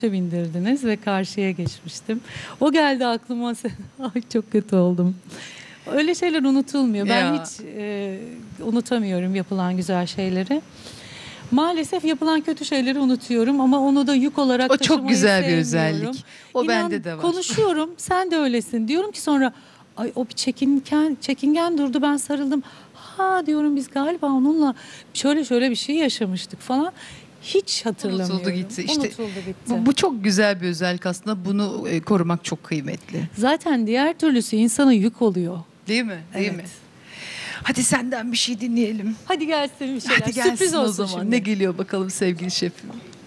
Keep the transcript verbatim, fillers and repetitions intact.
bindirdiniz ve karşıya geçmiştim. O geldi aklıma. Ay çok kötü oldum. Öyle şeyler unutulmuyor. Ben Ya. hiç e, unutamıyorum yapılan güzel şeyleri. Maalesef yapılan kötü şeyleri unutuyorum ama onu da yük olarak O taşımayı çok güzel bir sevmiyorum. özellik. O İnan, bende de var. konuşuyorum, sen de öylesin. Diyorum ki sonra, ay o bir çekingen, çekingen durdu, ben sarıldım. Ha diyorum, biz galiba onunla şöyle şöyle bir şey yaşamıştık falan. Hiç hatırlamıyorum. Unutuldu gitti. İşte Unutuldu gitti. Bu, bu çok güzel bir özellik aslında. Bunu e, korumak çok kıymetli. Zaten diğer türlüsü insana yük oluyor. Değil mi? Değil Evet. mi? Hadi senden bir şey dinleyelim. Hadi gelsin bir şeyler. Hadi gelsin Sürpriz o olsun zaman. şimdi. Ne geliyor bakalım sevgili şefim?